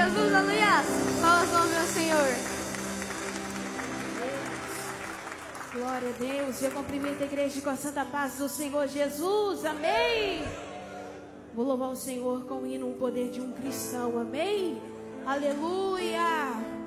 Jesus, aleluia. Palmas ao meu Senhor. Glória a Deus. Eu cumprimento a igreja com a santa paz do Senhor Jesus. Amém. Vou louvar o Senhor com o hino, o poder de um cristão. Amém. Aleluia.